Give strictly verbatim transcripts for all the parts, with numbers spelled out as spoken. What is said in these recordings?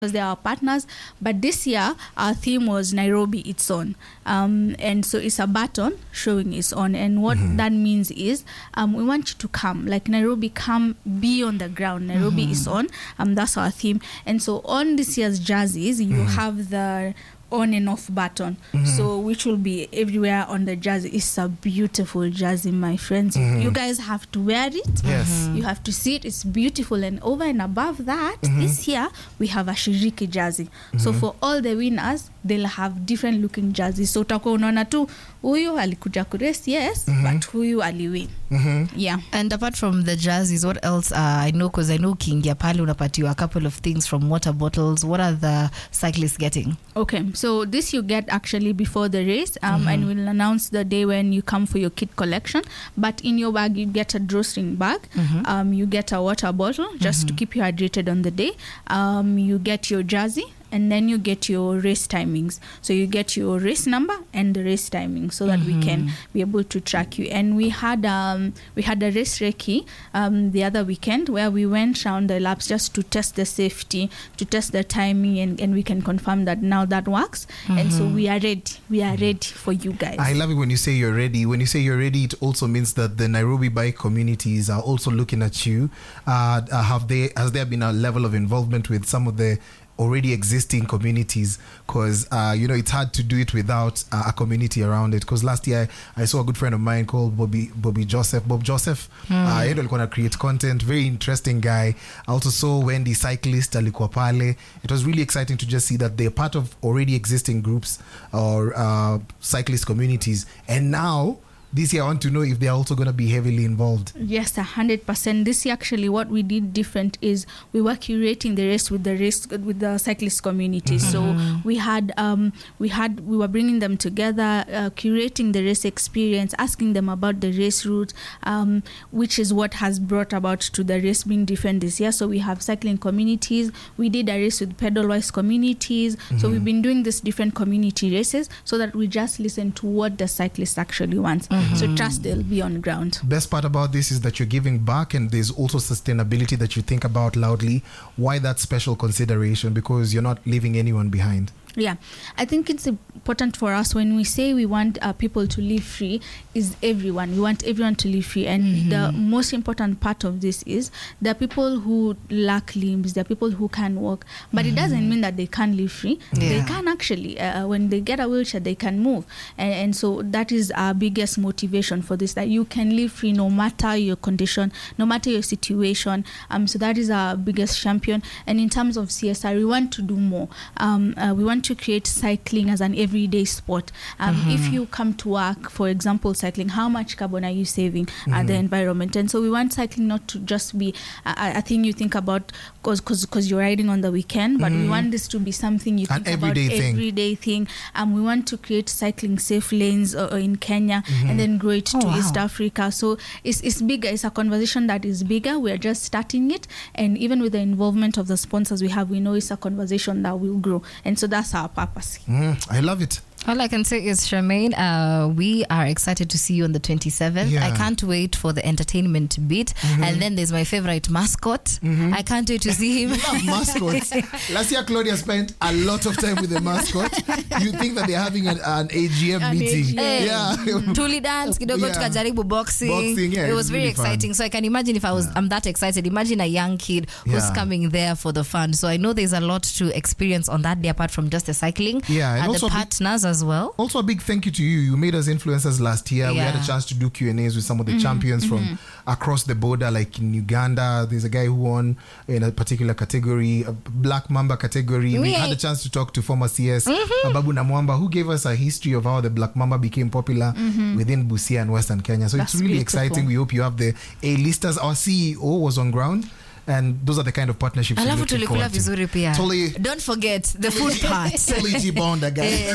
because they are our partners. But this year, our theme was Nairobi Its Own. Um, and so it's a baton showing its own. And what mm-hmm. that means is um, we want you to come. Like Nairobi, come, be on the ground. Nairobi mm-hmm. is on. Um, that's our theme. And so on this year's jerseys, you mm-hmm. have the on and off button, mm-hmm. so which will be everywhere on the jersey. It's a beautiful jersey, my friends. Mm-hmm. You guys have to wear it. Yes. Mm-hmm. You have to see it. It's beautiful. And over and above that, mm-hmm. this year we have a Shiriki jersey. Mm-hmm. So for all the winners, they'll have different looking jerseys. So utakuwa unaona tu huyu alikuja kurace, yes, mm-hmm. but huyu aliwin. Mm-hmm. Yeah. And apart from the jerseys, what else? Uh, I know, because I know ukiingia pale unapatiwa a couple of things from water bottles. What are the cyclists getting? Okay, so this you get actually before the race, um, mm-hmm. and we'll announce the day when you come for your kit collection. But in your bag, you get a drawstring bag. Mm-hmm. Um, you get a water bottle just mm-hmm. to keep you hydrated on the day. Um, you get your jersey. And then you get your race timings. So you get your race number and the race timing, so that mm-hmm. we can be able to track you. And we had um we had a race recce um the other weekend where we went around the laps just to test the safety, to test the timing, and, and we can confirm that now that works. Mm-hmm. And so we are ready. We are ready for you guys. I love it when you say you're ready. When you say you're ready, it also means that the Nairobi bike communities are also looking at you. Uh, have they has there been a level of involvement with some of the already existing communities, because uh, you know, it's hard to do it without uh, a community around it? Because last year I saw a good friend of mine called Bobby Bobby Joseph Bob Joseph mm. uh, yeye alikuwa create content, very interesting guy. I also saw Wendy Cyclist alikuwa pale. It was really exciting to just see that they're part of already existing groups or uh, cyclist communities, and now this year I want to know if they're also going to be heavily involved. Yes, a hundred percent. This year, actually, what we did different is we were curating the race with the race with the cyclist community. Mm-hmm. So we had um we had we were bringing them together, uh, curating the race experience, asking them about the race route, um, which is what has brought about to the race being different this year. So we have cycling communities. We did a race with pedal-wise communities. Mm-hmm. So we've been doing these different community races so that we just listen to what the cyclist actually wants. Mm-hmm. Mm-hmm. So trust they'll be on ground. Best part about this is that you're giving back, and there's also sustainability that you think about loudly. Why that special consideration? Because you're not leaving anyone behind. Yeah, I think it's important for us when we say we want uh, people to live free, is everyone. We want everyone to live free. And mm-hmm. the most important part of this is there are people who lack limbs, there are people who can walk, but mm-hmm. it doesn't mean that they can't live free. Yeah. They can actually, uh, when they get a wheelchair, they can move. And, and so that is our biggest motivation for this, that you can live free no matter your condition, no matter your situation. Um, so that is our biggest champion. And in terms of C S R, we want to do more. Um, uh, we want to create cycling as an everyday sport. Um, mm-hmm. If you come to work, for example, cycling, how much carbon are you saving mm-hmm. at the environment? And so we want cycling not to just be a, a thing you think about because because you're riding on the weekend, but mm-hmm. we want this to be something you an think about thing. everyday thing. Um, we want to create cycling safe lanes uh, in Kenya mm-hmm. and then grow it oh, to wow. East Africa. So it's it's bigger. It's a conversation that is bigger. We're just starting it, and even with the involvement of the sponsors we have, we know it's a conversation that will grow. And so that's our purpose. Mm, I love it. All I can say is, Charmaine, uh, we are excited to see you on the twenty-seventh. Yeah. I can't wait for the entertainment bit. Mm-hmm. And then there's my favorite mascot. Mm-hmm. I can't wait to see him. You love mascots. Last year, Claudia spent a lot of time with the mascot. You think that they're having an, an A G M An meeting. A G M. Hey, Yeah. Tuli dance, kidogo Yeah. tukajaribu boxing. Boxing, yeah, it it was was very really fun. exciting. So I can imagine if I was, Yeah. I'm that excited. Imagine a young kid who's Yeah. coming there for the fun. So I know there's a lot to experience on that day apart from just the cycling. Yeah, and and also the a big- partners as well. Also, a big thank you to you. You made us influencers last year. We had a Yeah. chance to do Q and A's with some of the mm-hmm. champions mm-hmm. from across the border, like in Uganda. There's a guy who won in a particular category, a Black Mamba category. We Yeah. had a chance to talk to former C S, Mm-hmm. Ababu Namwamba, who gave us a history of how the Black Mamba became popular mm-hmm. within Busia and Western Kenya. So That's it's really beautiful. exciting. We hope you have the A-listers. Our C E O was on ground. And those are the kind of partnerships we're Alafu looking tulikula forward to. vizuri pia. Totally. Don't forget the food part. Totally G-Bonda, guys.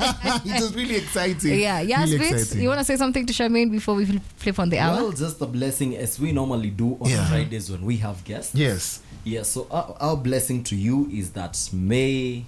It was really exciting. Yeah, yes, really Vince, exciting. you want to say something to Charmaine before we fl- flip on the hour? Well, just a blessing as we normally do on Yeah. Fridays when we have guests. Yes. Yeah, so our, our blessing to you is that may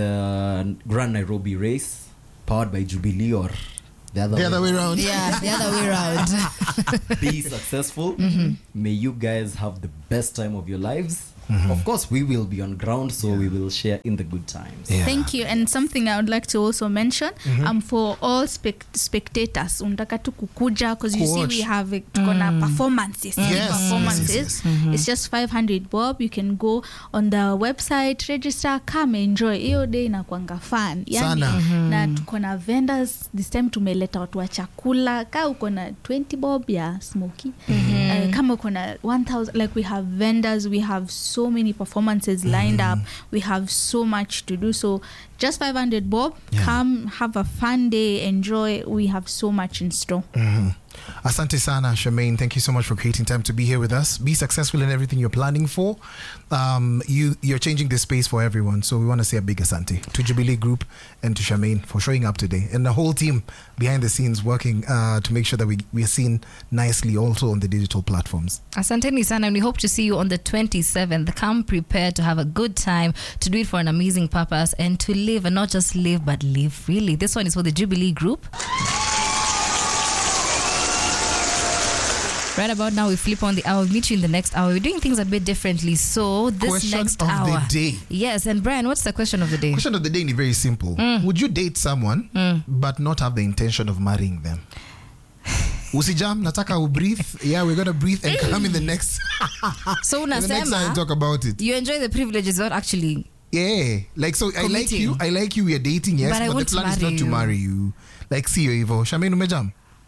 the Grand Nairobi race, powered by Jubilee or the other, The way, other way around. Yeah, the other way around. be successful. Mm-hmm. May you guys have the best time of your lives. of course we will be on ground, so we will share in the good times. Yeah. Thank you. And something I would like to also mention, um, for all spec- spectators, unataka tu kukuja, because you see Watch. we have it, kona performances. Yes, performances. yes, yes, It's just five hundred bob. You can go on the website, register, come enjoy. Hiyo day inakuanga fun. Sana. Na tuko na vendors. This time tumeleta watu wa chakula. Ka uko na twenty bob ya smoky. Uh, kama uko na one thousand, like we have vendors, we have so many performances lined up, we have so much to do. So just five hundred bob, Yeah. come have a fun day, enjoy. We have so much in store. Mm-hmm. Asante sana, Charmaine. Thank you so much for creating time to be here with us. Be successful in everything you're planning for. Um, you, you're changing this space for everyone. So we want to say a big asante to Jubilee Group and to Charmaine for showing up today. And the whole team behind the scenes working uh, to make sure that we, we are seen nicely also on the digital platforms. Asanteni sana, and we hope to see you on the twenty-seventh. Come prepared to have a good time, to do it for an amazing purpose, and to live, and not just live, but live freely. This one is for the Jubilee Group. Right about now, we flip on the hour. We'll meet you in the next hour. We're doing things a bit differently. So this Question next of the hour, day. yes. And Brian, what's the question of the day? Question of the day is very simple. Would you date someone but not have the intention of marrying them? Usijam, nataka u breathe. Yeah, we're going to breathe and come in the next So in the next time unasema and talk about it. you enjoy the privileges, not actually. Yeah, like so I like Committing. you. I like you. We are dating, yes, But I but, want the plan to is not marry to you. marry you. Like see you, Evo. Charmaine umejam.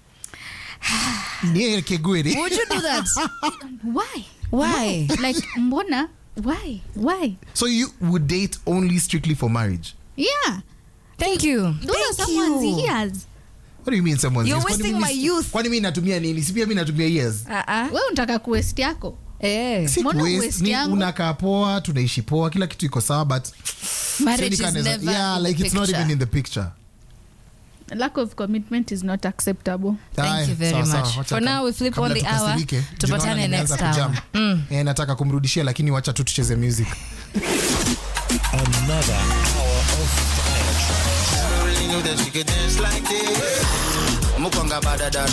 Nie kegwere. Would you do that? Why? Why? Like, mbona? Why? Why? So you would date only strictly for marriage? Yeah. Thank you. Those Thank are someone's you. years. What do you mean someone's You're years? Kwani wasting mimi- my youth. Kwani mimi natumia nini? Si pia mimi natumia years. Uh-uh. We unataka kuwest yako. Eh. Si Mbona waste, waste ni yangu? unakaa poa, tunaishi poa, kila kitu iko sawa, but Marriage sioni is kana- never yeah, in like the it's not picture. even in the picture. Lack of commitment is not acceptable. Thank Aye, you very sawa, sawa. much. Wacha For kam- now, we flip kabla on the hour. tukasirike, Tupatane tunaona next nimeanza hour. kujam. Mm. Eh, nataka kumrudishia lakini wacha tu tucheze music. Another hour of fire tracks. Never really knew that she could dance like this. Mukonga badadan.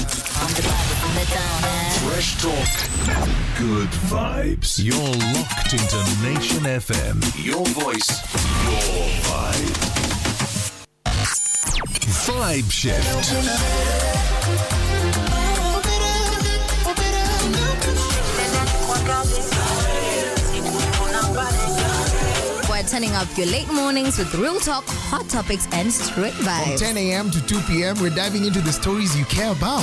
Fresh talk. Good vibes. You're locked into Nation F M. Your voice. Your vibe. Vibe shift. We're turning up your late mornings with real talk, hot topics, and straight From vibes. ten a.m. to two p.m., we're diving into the stories you care about.